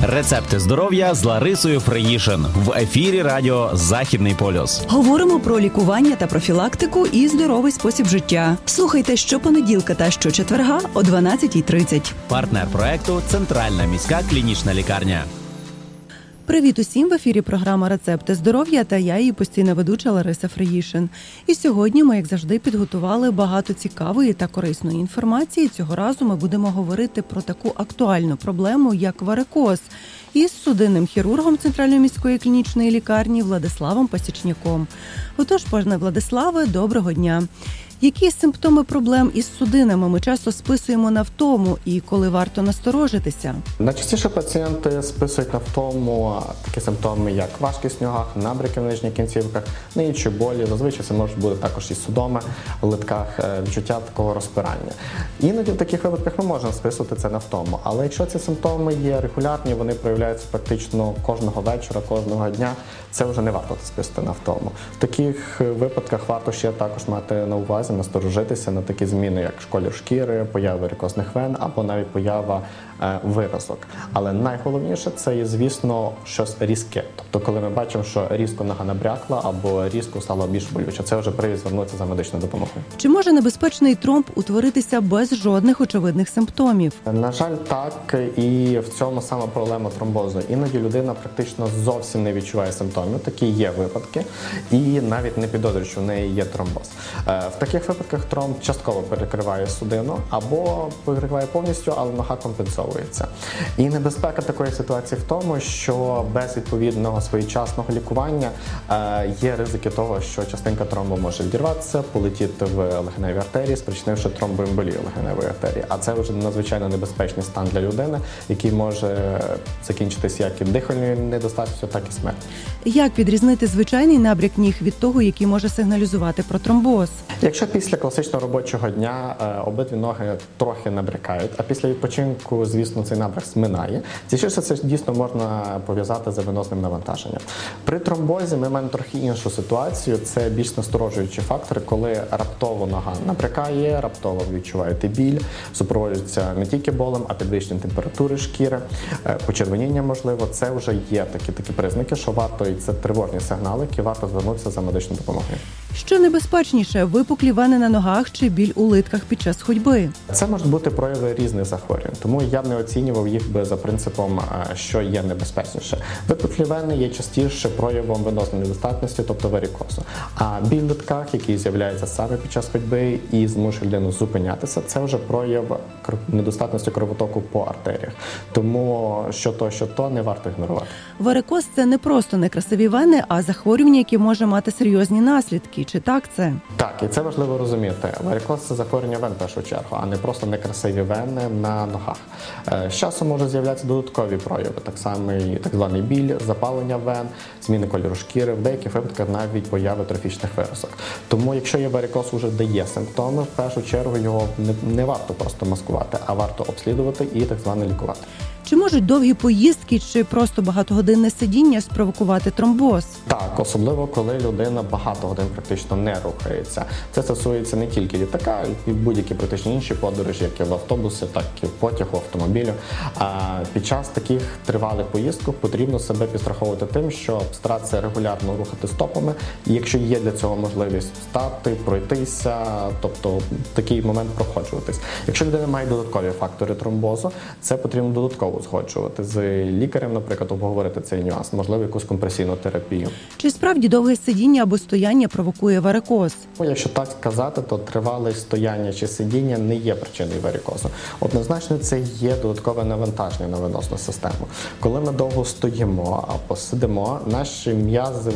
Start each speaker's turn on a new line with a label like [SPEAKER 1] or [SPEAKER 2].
[SPEAKER 1] Рецепти здоров'я з Ларисою Фриїшин в ефірі радіо «Західний полюс».
[SPEAKER 2] Говоримо про лікування та профілактику і здоровий спосіб життя. Слухайте щопонеділка та щочетверга о 12:30.
[SPEAKER 1] Партнер проекту «Центральна міська клінічна лікарня».
[SPEAKER 2] Привіт усім! В ефірі програма «Рецепти здоров'я» та я, її постійна ведуча Лариса Фриїшин. І сьогодні ми, як завжди, підготували багато цікавої та корисної інформації. Цього разу ми будемо говорити про таку актуальну проблему, як варикоз, із судинним хірургом Центральної міської клінічної лікарні Владиславом Пасічняком. Отож, пане Владиславе, доброго дня! Які симптоми проблем із судинами ми часто списуємо на втому і коли варто насторожитися?
[SPEAKER 3] Найчастіше пацієнти списують на втому такі симптоми, як важкість в ногах, набряки в нижніх кінцівках, інші болі. Зазвичай це можуть бути також і судоми в литках, відчуття такого розпирання. Іноді в таких випадках ми можемо списувати це на втому. Але якщо ці симптоми є регулярні, вони проявляються практично кожного вечора, кожного дня, це вже не варто списувати на втому. В таких випадках варто ще також мати на увазі, насторожитися на такі зміни, як колір шкіри, поява варикозних вен або навіть поява виразок. Але найголовніше це є, звісно, щось різке. Тобто, коли ми бачимо, що різко нога набрякла або різко стало більш болюче, це вже привід звернутися за медичною допомогою.
[SPEAKER 2] Чи може небезпечний тромб утворитися без жодних очевидних симптомів?
[SPEAKER 3] На жаль, так. І в цьому саме проблема тромбозу. Іноді людина практично зовсім не відчуває симптомів. Такі є випадки. І навіть не підозрює, що в неї є тромбоз. В таких випадках тромб частково перекриває судину або перекриває повністю, але нога компенсовується. І небезпека такої ситуації в тому, що без відповідного своєчасного лікування є ризики того, що частинка тромбу може відірватися, полетіти в легеневі артерії, спричинивши тромбоемболію легеневої артерії. А це вже надзвичайно небезпечний стан для людини, який може закінчитися як і дихальною недостатністю, так і смертю.
[SPEAKER 2] Як відрізнити звичайний набряк ніг від того, який може сигналізувати про тромбоз?
[SPEAKER 3] Якщо після класичного робочого дня обидві ноги трохи набрякають, а після відпочинку, звісно, цей набряк зминає, частіше це дійсно можна пов'язати з венозним навантаженням. При тромбозі ми маємо трохи іншу ситуацію, це більш насторожуючі фактори, коли раптово нога набрякає, раптово відчуваєте біль, супроводжується не тільки болем, а підвищенням температури шкіри, почервоніння можливо. Це вже є такі признаки, що варто, і це тривожні сигнали, які варто звернутися за медичною допомогою.
[SPEAKER 2] Що небезпечніше – випуклі вени на ногах чи біль у литках під час ходьби?
[SPEAKER 3] Це можуть бути прояви різних захворювань, тому я б не оцінював їх би за принципом, що є небезпечніше. Випуклі вени є частіше проявом венозної недостатності, тобто варикозу. А біль в литках, який з'являється саме під час ходьби і змушує людину зупинятися, це вже прояв недостатності кровотоку по артеріях. Тому що то не варто ігнорувати.
[SPEAKER 2] Варикоз – це не просто некрасиві вени, а захворювання, яке може мати серйозні наслідки. Чи так це?
[SPEAKER 3] Так, і це важливо розуміти. Варикоз – це захворювання вен в першу чергу, а не просто некрасиві вени на ногах. З часом можуть з'являтися додаткові прояви, так само і так званий біль, запалення вен, зміни кольору шкіри, в деяких випадках навіть появи трофічних виразок. Тому, якщо є варикоз, уже дає симптоми, в першу чергу його не варто просто маскувати, а варто обслідувати і так звано лікувати.
[SPEAKER 2] Чи можуть довгі поїздки чи просто багатогодинне сидіння спровокувати тромбоз?
[SPEAKER 3] Так, особливо коли людина багато годин практично не рухається. Це стосується не тільки літака, і будь-які практично інші подорожі, як і в автобусі, так і в потягу, автомобілю. А під час таких тривалих поїздок потрібно себе підстраховувати тим, щоб старатися регулярно рухати стопами. І якщо є для цього можливість встати, пройтися, тобто в такий момент проходжуватись. Якщо людина має додаткові фактори тромбозу, це потрібно додатково узгоджувати з лікарем, наприклад, обговорити цей нюанс, можливо, якусь компресійну терапію.
[SPEAKER 2] Чи справді довге сидіння або стояння провокує варикоз?
[SPEAKER 3] Якщо так сказати, то тривале стояння чи сидіння не є причиною варикозу. Однозначно, це є додаткове навантаження на венозну систему. Коли ми довго стоїмо або сидимо, наші м'язи